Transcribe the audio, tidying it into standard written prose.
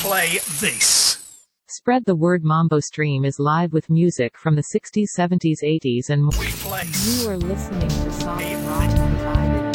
play this. Spread the Word Mambo Stream is live with music from the 60s, 70s, 80s and more. We play. You are listening to Soft Rock Undivided.